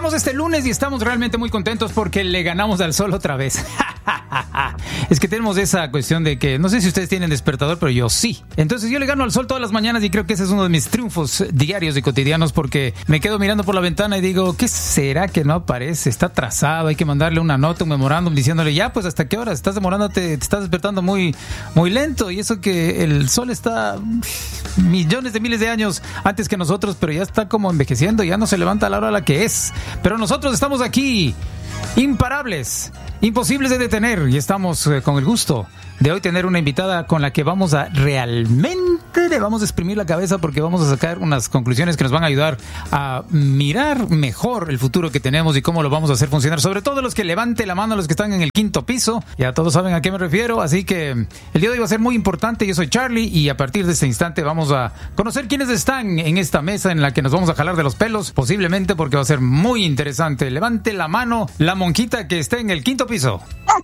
Arrancamos este lunes y estamos realmente muy contentos porque le ganamos al sol otra vez. Es que tenemos esa cuestión de que, no sé si ustedes tienen despertador, pero yo sí. Entonces yo le gano al sol todas las mañanas y creo que ese es uno de mis triunfos diarios y cotidianos, porque me quedo mirando por la ventana y digo, ¿qué será que no aparece? Está atrasado, hay que mandarle una nota, un memorándum diciéndole, ya, pues ¿hasta qué hora? Estás demorándote, te estás despertando muy, muy lento, y eso que el sol está millones de miles de años antes que nosotros, pero ya está como envejeciendo, ya no se levanta a la hora a la que es. Pero nosotros estamos aquí, imparables, imposibles de detener, y estamos con el gusto de hoy tener una invitada con la que vamos a realmente le vamos a exprimir la cabeza, porque vamos a sacar unas conclusiones que nos van a ayudar a mirar mejor el futuro que tenemos y cómo lo vamos a hacer funcionar. Sobre todo los que levante la mano, los que están en el quinto piso, ya todos saben a qué me refiero. Así que el día de hoy va a ser muy importante. Yo soy Charlie y a partir de este instante vamos a conocer quiénes están en esta mesa en la que nos vamos a jalar de los pelos, posiblemente, porque va a ser muy interesante. Levante la mano la monjita que esté en el quinto piso.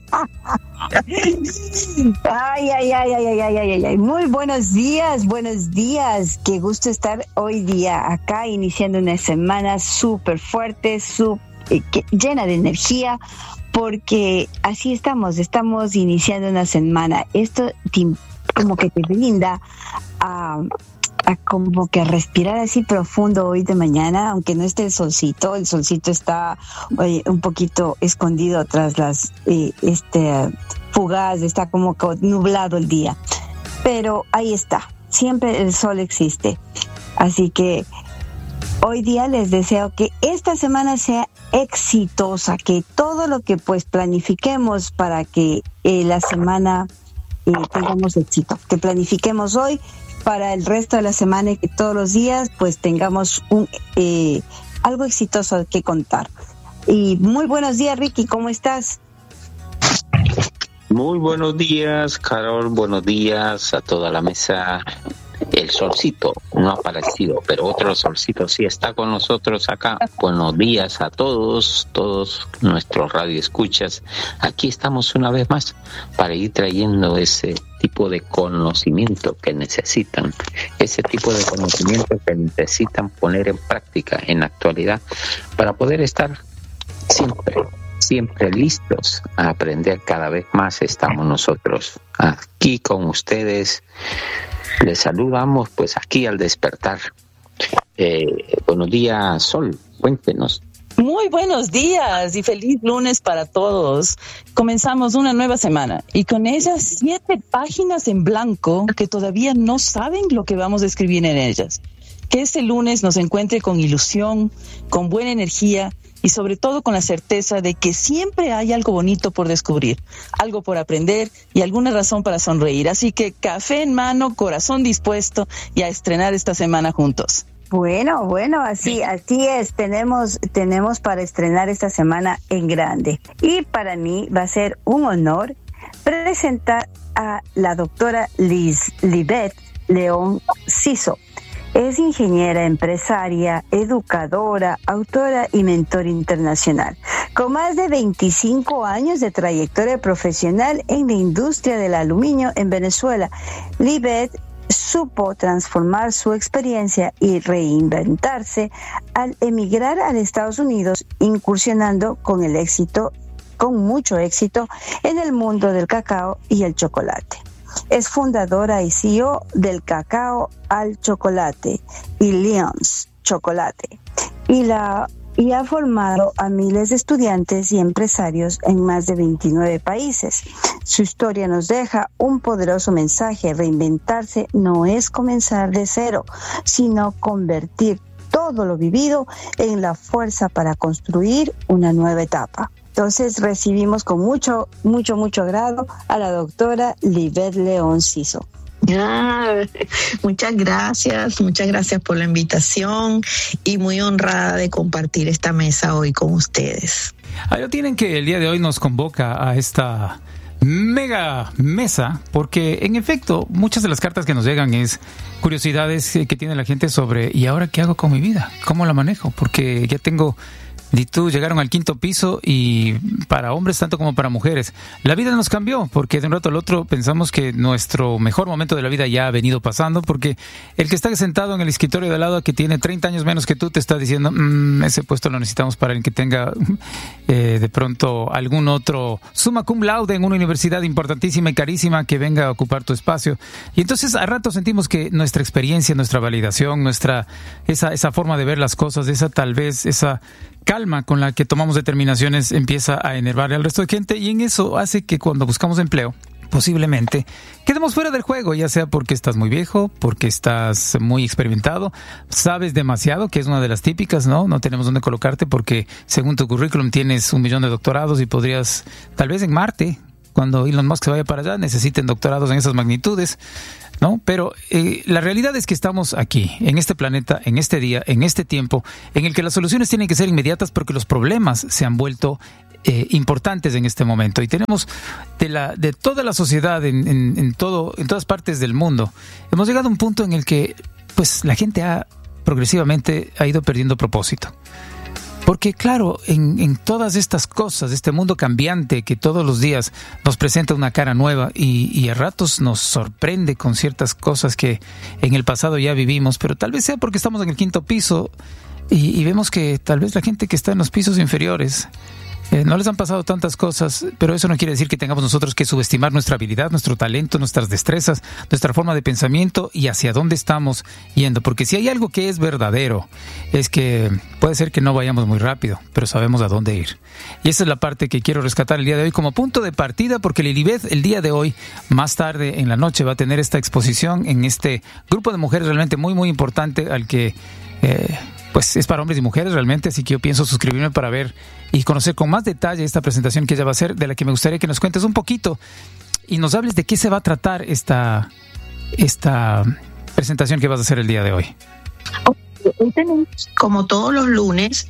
Ay. Muy buenos días. Qué gusto estar hoy día acá iniciando una semana súper fuerte, llena de energía, porque así estamos iniciando una semana. Esto como que te brinda a como que respirar así profundo hoy de mañana, aunque no esté el solcito está un poquito escondido tras las fugaz, está como nublado el día, pero ahí está, siempre el sol existe. Así que hoy día les deseo que esta semana sea exitosa, que todo lo que pues planifiquemos para que la semana tengamos éxito, que planifiquemos hoy para el resto de la semana y que todos los días pues tengamos algo exitoso que contar. Y muy buenos días, Ricky, ¿cómo estás? Muy buenos días, Carol, buenos días a toda la mesa. El solcito no ha aparecido, pero otro solcito sí está con nosotros acá. Buenos días a todos nuestros radioescuchas. Aquí estamos una vez más para ir trayendo ese tipo de conocimiento que necesitan, poner en práctica en la actualidad para poder estar siempre listos a aprender. Cada vez más estamos nosotros aquí con ustedes. Les saludamos pues aquí al despertar. Buenos días, Sol, cuéntenos. Muy buenos días y feliz lunes para todos. Comenzamos una nueva semana y con ellas 7 páginas en blanco que todavía no saben lo que vamos a escribir en ellas. Que este lunes nos encuentre con ilusión, con buena energía y sobre todo con la certeza de que siempre hay algo bonito por descubrir, algo por aprender y alguna razón para sonreír. Así que café en mano, corazón dispuesto y a estrenar esta semana juntos. Bueno, así es. Tenemos para estrenar esta semana en grande. Y para mí va a ser un honor presentar a la doctora Lisbeth León Ciso. Es ingeniera, empresaria, educadora, autora y mentor internacional. Con más de 25 años de trayectoria profesional en la industria del aluminio en Venezuela, Lisbeth supo transformar su experiencia y reinventarse al emigrar a Estados Unidos, incursionando con mucho éxito en el mundo del cacao y el chocolate. Es fundadora y CEO del Cacao al Chocolate y Leon's Chocolate y ha formado a miles de estudiantes y empresarios en más de 29 países. Su historia nos deja un poderoso mensaje: reinventarse no es comenzar de cero, sino convertir todo lo vivido en la fuerza para construir una nueva etapa. Entonces recibimos con mucho agrado a la doctora Lisbeth León Ciso. Muchas gracias por la invitación y muy honrada de compartir esta mesa hoy con ustedes. Ahí tienen que el día de hoy nos convoca a esta mega mesa, porque en efecto muchas de las cartas que nos llegan es curiosidades que tiene la gente sobre ¿y ahora qué hago con mi vida? ¿Cómo la manejo? Porque ya tengo Di tú, llegaron al 5º piso y para hombres tanto como para mujeres. La vida nos cambió porque de un rato al otro pensamos que nuestro mejor momento de la vida ya ha venido pasando, porque el que está sentado en el escritorio de al lado que tiene 30 años menos que tú te está diciendo ese puesto lo necesitamos para el que tenga de pronto algún otro summa cum laude en una universidad importantísima y carísima que venga a ocupar tu espacio. Y entonces a rato sentimos que nuestra experiencia, nuestra validación, esa forma de ver las cosas, esa calma con la que tomamos determinaciones empieza a enervar al resto de gente, y en eso hace que cuando buscamos empleo, posiblemente quedemos fuera del juego, ya sea porque estás muy viejo, porque estás muy experimentado, sabes demasiado, que es una de las típicas, ¿no? No tenemos dónde colocarte porque según tu currículum tienes 1 millón de doctorados y podrías, tal vez en Marte, cuando Elon Musk se vaya para allá, necesiten doctorados en esas magnitudes, ¿no? Pero la realidad es que estamos aquí, en este planeta, en este día, en este tiempo, en el que las soluciones tienen que ser inmediatas porque los problemas se han vuelto importantes en este momento. Y tenemos de toda la sociedad, en todas partes del mundo, hemos llegado a un punto en el que pues la gente progresivamente ha ido perdiendo propósito. Porque claro, en todas estas cosas, este mundo cambiante que todos los días nos presenta una cara nueva y a ratos nos sorprende con ciertas cosas que en el pasado ya vivimos, pero tal vez sea porque estamos en el 5º piso y vemos que tal vez la gente que está en los pisos inferiores no les han pasado tantas cosas, pero eso no quiere decir que tengamos nosotros que subestimar nuestra habilidad, nuestro talento, nuestras destrezas, nuestra forma de pensamiento y hacia dónde estamos yendo. Porque si hay algo que es verdadero, es que puede ser que no vayamos muy rápido, pero sabemos a dónde ir. Y esa es la parte que quiero rescatar el día de hoy como punto de partida, porque Lilibeth el día de hoy, más tarde en la noche, va a tener esta exposición en este grupo de mujeres realmente muy, muy importante al que... pues es para hombres y mujeres realmente, así que yo pienso suscribirme para ver y conocer con más detalle esta presentación que ella va a hacer, de la que me gustaría que nos cuentes un poquito y nos hables de qué se va a tratar esta presentación que vas a hacer el día de hoy. Hoy tenemos, como todos los lunes,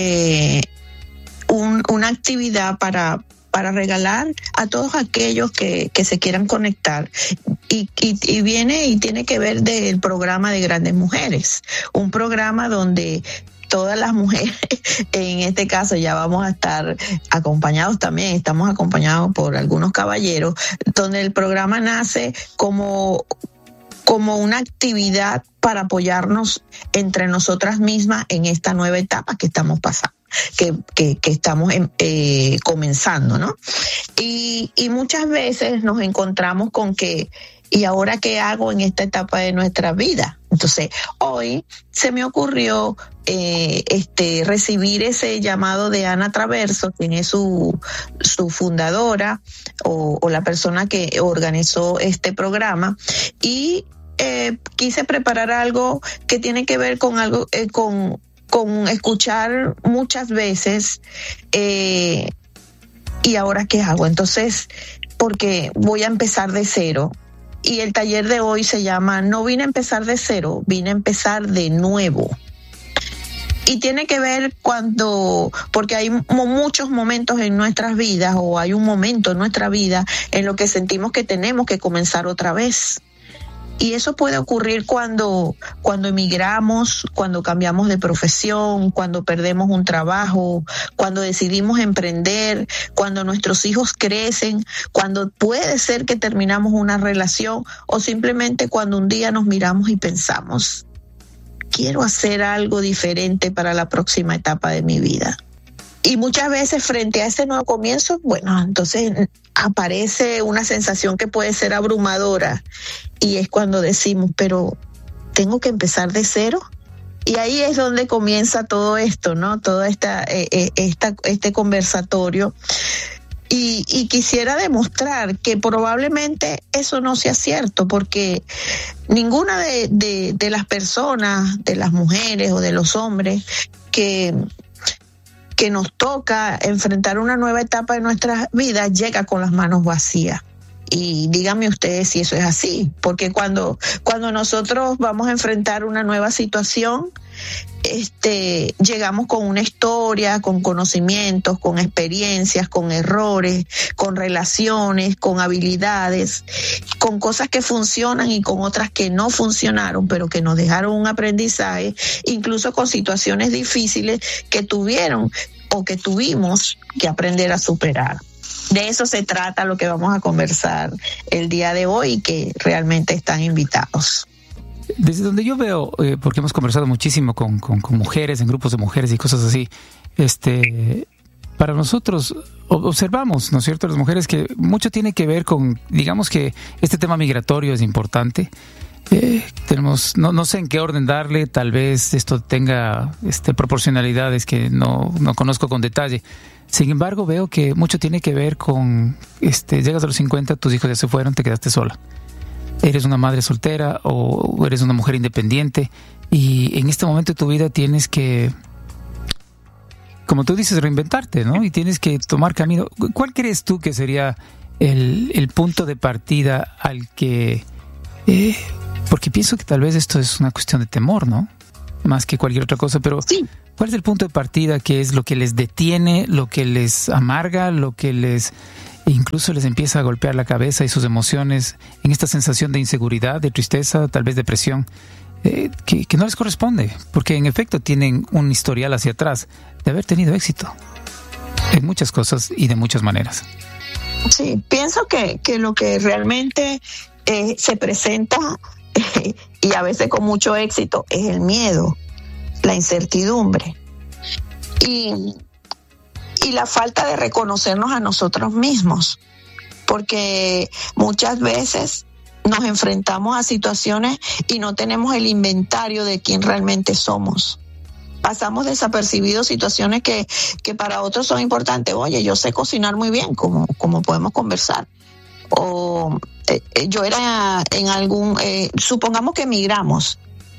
una actividad para regalar a todos aquellos que se quieran conectar y viene y tiene que ver del programa de Grandes Mujeres, un programa donde todas las mujeres, en este caso ya vamos a estar acompañados también, estamos acompañados por algunos caballeros, donde el programa nace como una actividad para apoyarnos entre nosotras mismas en esta nueva etapa que estamos pasando. Que estamos comenzando, ¿no? Y muchas veces nos encontramos con que, ¿y ahora qué hago en esta etapa de nuestra vida? Entonces, hoy se me ocurrió recibir ese llamado de Ana Traverso, quien es su fundadora o la persona que organizó este programa, y quise preparar algo que tiene que ver con algo con escuchar muchas veces ¿y ahora qué hago? Entonces, porque voy a empezar de cero. Y el taller de hoy se llama No vine a empezar de cero, vine a empezar de nuevo. Y tiene que ver porque hay muchos momentos en nuestras vidas, o hay un momento en nuestra vida en lo que sentimos que tenemos que comenzar otra vez. Y eso puede ocurrir cuando emigramos, cuando cambiamos de profesión, cuando perdemos un trabajo, cuando decidimos emprender, cuando nuestros hijos crecen, cuando puede ser que terminamos una relación, o simplemente cuando un día nos miramos y pensamos, quiero hacer algo diferente para la próxima etapa de mi vida. Y muchas veces frente a ese nuevo comienzo, bueno, entonces aparece una sensación que puede ser abrumadora, y es cuando decimos, pero ¿tengo que empezar de cero? Y ahí es donde comienza todo esto, ¿no? Todo este conversatorio. Y quisiera demostrar que probablemente eso no sea cierto, porque ninguna de las personas, de las mujeres o de los hombres que nos toca enfrentar una nueva etapa de nuestras vidas llega con las manos vacías. Y díganme ustedes si eso es así, porque cuando nosotros vamos a enfrentar una nueva situación, llegamos con una historia, con conocimientos, con experiencias, con errores, con relaciones, con habilidades, con cosas que funcionan y con otras que no funcionaron, pero que nos dejaron un aprendizaje, incluso con situaciones difíciles que tuvieron o que tuvimos que aprender a superar. De eso se trata lo que vamos a conversar el día de hoy, que realmente están invitados. Desde donde yo veo, porque hemos conversado muchísimo con mujeres, en grupos de mujeres y cosas así, para nosotros observamos, ¿no es cierto?, las mujeres, que mucho tiene que ver con, digamos que este tema migratorio es importante. Tenemos, no sé en qué orden darle, tal vez esto tenga proporcionalidades que no conozco con detalle. Sin embargo, veo que mucho tiene que ver con, llegas a los 50, tus hijos ya se fueron, te quedaste sola. Eres una madre soltera o eres una mujer independiente, y en este momento de tu vida tienes que, como tú dices, reinventarte, ¿no? Y tienes que tomar camino. ¿Cuál crees tú que sería el punto de partida al que... porque pienso que tal vez esto es una cuestión de temor, ¿no? Más que cualquier otra cosa, pero sí. ¿Cuál es el punto de partida que es lo que les detiene, lo que les amarga, lo que les... incluso les empieza a golpear la cabeza y sus emociones en esta sensación de inseguridad, de tristeza, tal vez depresión, que no les corresponde? Porque en efecto tienen un historial hacia atrás de haber tenido éxito en muchas cosas y de muchas maneras. Sí, pienso que lo que realmente se presenta y a veces con mucho éxito es el miedo, la incertidumbre y la falta de reconocernos a nosotros mismos, porque muchas veces nos enfrentamos a situaciones y no tenemos el inventario de quién realmente somos. Pasamos desapercibidos situaciones que para otros son importantes. Oye, yo sé cocinar muy bien, como podemos conversar. O yo era en algún... supongamos que emigramos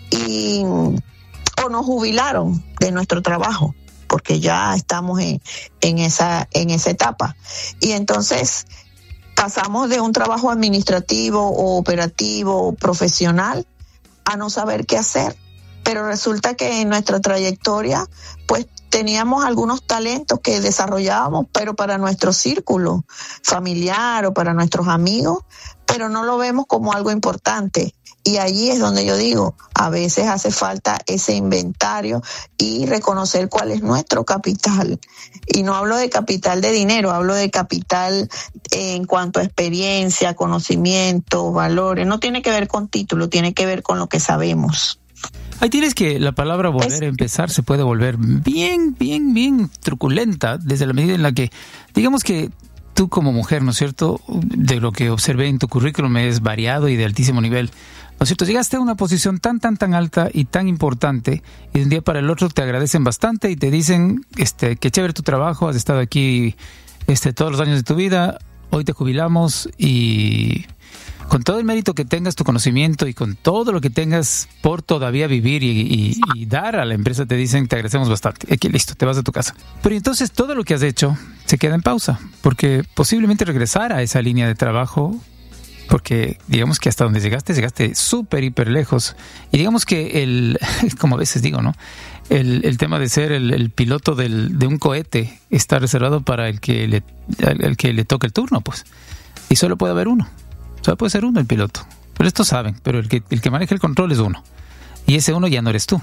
o nos jubilaron de nuestro trabajo, porque ya estamos en esa etapa. Y entonces pasamos de un trabajo administrativo o operativo o profesional a no saber qué hacer. Pero resulta que en nuestra trayectoria, pues teníamos algunos talentos que desarrollábamos, pero para nuestro círculo familiar o para nuestros amigos, pero no lo vemos como algo importante. Y allí es donde yo digo, a veces hace falta ese inventario y reconocer cuál es nuestro capital. Y no hablo de capital de dinero, hablo de capital en cuanto a experiencia, conocimiento, valores. No tiene que ver con título, tiene que ver con lo que sabemos. Ahí tienes que la palabra volver a empezar se puede volver bien truculenta, desde la medida en la que, digamos que tú como mujer, ¿no es cierto?, de lo que observé en tu currículum es variado y de altísimo nivel, ¿no es cierto? Llegaste a una posición tan alta y tan importante, y de un día para el otro te agradecen bastante y te dicen que chévere tu trabajo, has estado aquí todos los años de tu vida, hoy te jubilamos, y con todo el mérito que tengas, tu conocimiento y con todo lo que tengas por todavía vivir y dar a la empresa, te dicen, te agradecemos bastante, aquí listo, te vas a tu casa. Pero entonces todo lo que has hecho se queda en pausa, porque posiblemente regresar a esa línea de trabajo, porque digamos que hasta donde llegaste súper, hiper lejos. Y digamos que como a veces digo, ¿no?, el tema de ser el piloto de un cohete está reservado para el que le toque el turno, pues. Y solo puede haber uno. Solo puede ser uno el piloto. Pero estos saben, pero el que maneja el control es uno. Y ese uno ya no eres tú.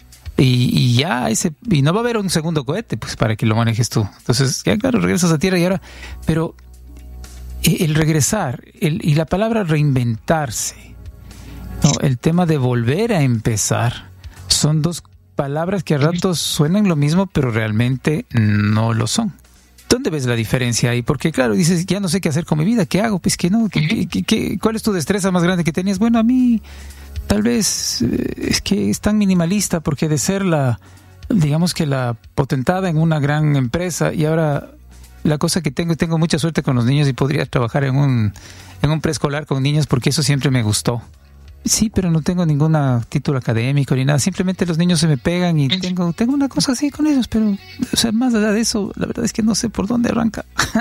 Y no va a haber un segundo cohete, pues, para que lo manejes tú. Entonces, ya claro, regresas a tierra y ahora... Pero el regresar, y la palabra reinventarse, ¿no?, el tema de volver a empezar, son dos palabras que a ratos suenan lo mismo, pero realmente no lo son. ¿Dónde ves la diferencia ahí? Porque claro, dices, ya no sé qué hacer con mi vida, ¿qué hago? Pues que no, ¿cuál es tu destreza más grande que tenías? Bueno, a mí tal vez es que es tan minimalista, porque de ser digamos que la potentada en una gran empresa, y ahora la cosa que tengo mucha suerte con los niños y podría trabajar en un preescolar con niños, porque eso siempre me gustó. Sí, pero no tengo ningún título académico ni nada. Simplemente los niños se me pegan y tengo una cosa así con ellos, pero, o sea, más allá de eso, la verdad es que no sé por dónde arranca.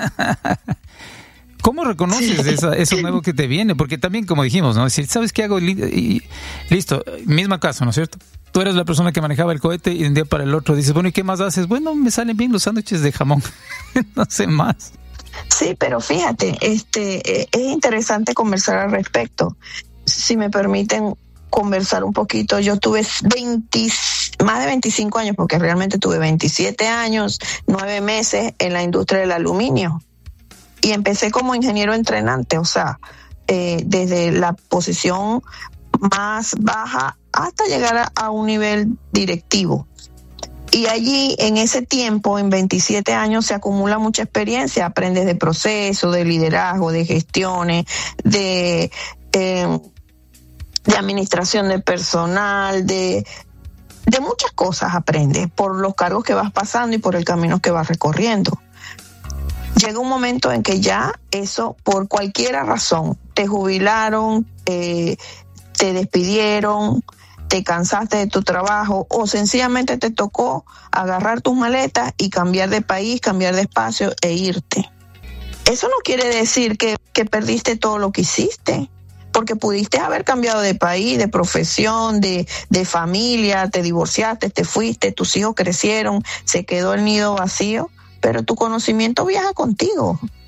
¿Cómo reconoces eso nuevo que te viene? Porque también, como dijimos, ¿no? Es decir, ¿sabes qué hago? Y listo, mismo caso, ¿no es cierto? tú eres la persona que manejaba el cohete y de un día para el otro dices, bueno, ¿y qué más haces? Bueno, me salen bien los sándwiches de jamón. No sé más. Sí, pero fíjate, es interesante conversar al respecto. Si me permiten conversar un poquito, yo tuve más de 25 años, porque realmente tuve 27 años, 9 meses en la industria del aluminio. Y empecé como ingeniero entrenante, o sea, desde la posición más baja hasta llegar a un nivel directivo. Y allí, en ese tiempo, en 27 años, se acumula mucha experiencia. Aprendes de procesos, de liderazgo, de gestiones, de administración de personal, de muchas cosas aprendes por los cargos que vas pasando y por el camino que vas recorriendo. Llega un momento en que ya eso, por cualquier razón, te jubilaron, te despidieron, te cansaste de tu trabajo o sencillamente te tocó agarrar tus maletas y cambiar de país, cambiar de espacio e irte. Eso no quiere decir que perdiste todo lo que hiciste, porque pudiste haber cambiado de país, de profesión, de familia, te divorciaste, te fuiste, tus hijos crecieron, se quedó el nido vacío, pero tu conocimiento viaja contigo.